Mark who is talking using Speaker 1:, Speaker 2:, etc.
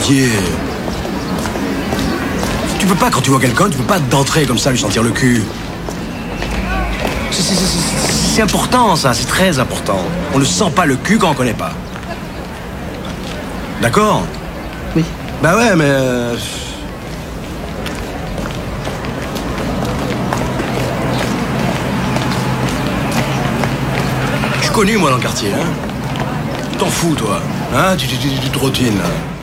Speaker 1: Didier. Tu peux pas, quand tu vois quelqu'un, tu peux pas d'entrer comme ça, lui sentir le cul. C'est important, ça, c'est très important. On ne sent pas le cul quand on connaît pas. D'accord?
Speaker 2: Oui.
Speaker 1: Bah ouais, mais... Je suis connu, moi, dans le quartier, hein. T'en fous, toi. Hein, tu te routines, là.